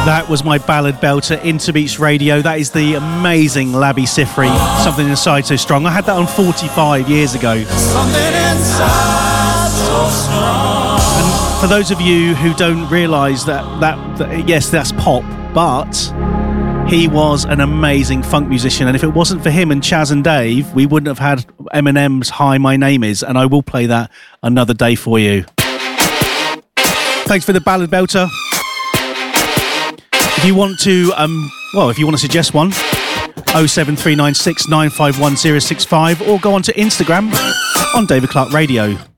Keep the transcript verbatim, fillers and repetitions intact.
That was my ballad belter, Interbeats Radio. That is the amazing Labby Sifri, Something Inside So Strong. I had that on forty-five years ago. Something inside so strong. And for those of you who don't realise that, that, that, yes, that's pop, but he was an amazing funk musician. And if it wasn't for him and Chaz and Dave, we wouldn't have had Eminem's Hi, My Name Is. And I will play that another day for you. Thanks for the ballad belter. If you want to, um, well, if you want to suggest one, oh seven three nine six nine five one oh six five, or go onto Instagram on David Clarke Radio.